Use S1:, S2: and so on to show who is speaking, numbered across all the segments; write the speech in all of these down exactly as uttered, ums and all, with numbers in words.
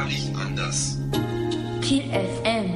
S1: Einmalig anders.
S2: Kiel F M.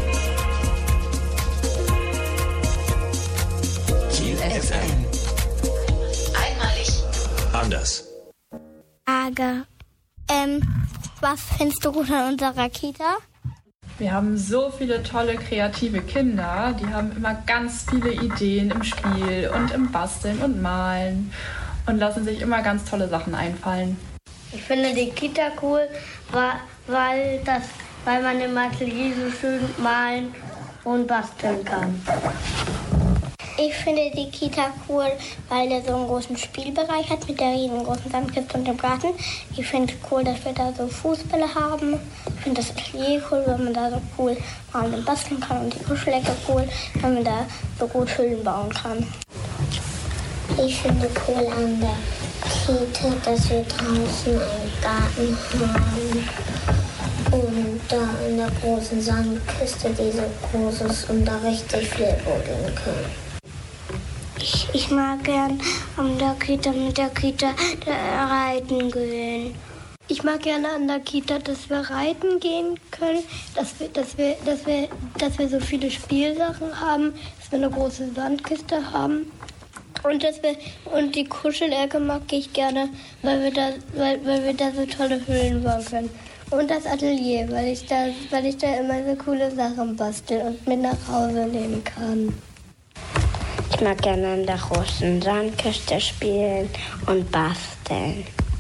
S3: Kiel F M.
S1: Einmalig
S3: anders.
S4: Frage. Ähm, was findest du gut an unserer Kita?
S5: Wir haben so viele tolle, kreative Kinder. Die haben immer ganz viele Ideen im Spiel und im Basteln und Malen und lassen sich immer ganz tolle Sachen einfallen.
S6: Ich finde die Kita cool, weil, das, weil man im Atelier so schön malen und basteln kann.
S4: Ich finde die Kita cool, weil der so einen großen Spielbereich hat mit der riesengroßen Sandkiste und dem Garten. Ich finde cool, dass wir da so Fußbälle haben. Ich finde das Atelier cool, weil man da so cool malen und basteln kann. Und die Kuschelecke cool, weil man da so gut Höhlen bauen kann.
S7: Ich finde cool an der Kita, dass wir draußen einen Garten haben. Und da in der großen Sandkiste, die so groß ist und da richtig viel buddeln können.
S4: Ich, ich mag gern an der Kita mit der Kita reiten gehen.
S6: Ich mag gerne an der Kita, dass wir reiten gehen können, dass wir, dass wir, dass wir, dass wir so viele Spielsachen haben, dass wir eine große Sandkiste haben. Und, dass wir, und die Kuschelecke mag ich gerne, weil wir, da, weil, weil wir da so tolle Höhlen bauen können. Und das Atelier, weil ich da, weil ich da immer so coole Sachen bastel und mit nach Hause nehmen kann.
S7: Ich mag gerne an der großen Sandkiste spielen und basteln.